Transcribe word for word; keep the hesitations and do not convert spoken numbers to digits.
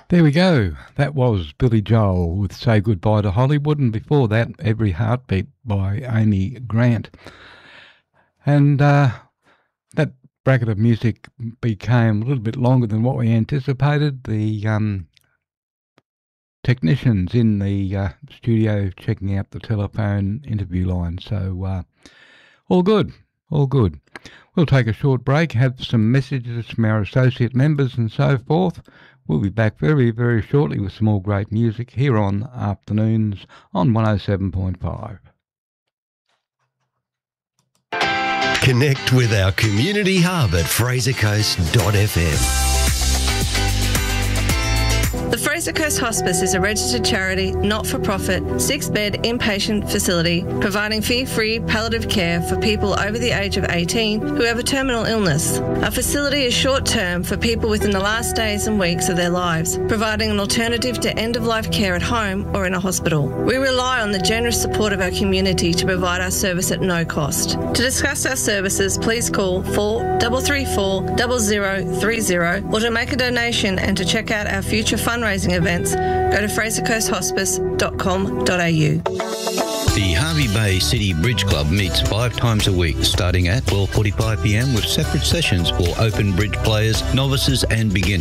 There we go. That was Billy Joel with Say Goodbye to Hollywood, and before that, Every Heartbeat by Amy Grant. And uh, that bracket of music became a little bit longer than what we anticipated. The um, technicians in the uh, studio checking out the telephone interview line. So uh, all good, all good. We'll take a short break, have some messages from our associate members and so forth. We'll be back very, very shortly with some more great music here on Afternoons on one oh seven point five. Connect with our community hub at fraser coast dot f m. The Fraser Coast Hospice is a registered charity, not-for-profit, six-bed inpatient facility providing fee-free palliative care for people over the age of eighteen who have a terminal illness. Our facility is short-term for people within the last days and weeks of their lives, providing an alternative to end-of-life care at home or in a hospital. We rely on the generous support of our community to provide our service at no cost. To discuss our services, please call four three three four, zero zero three zero or to make a donation and to check out our future fundraising events, go to fraser coast hospice dot com dot a u. The Hervey Bay City Bridge Club meets five times a week, starting at twelve forty-five p m with separate sessions for open bridge players, novices and beginners.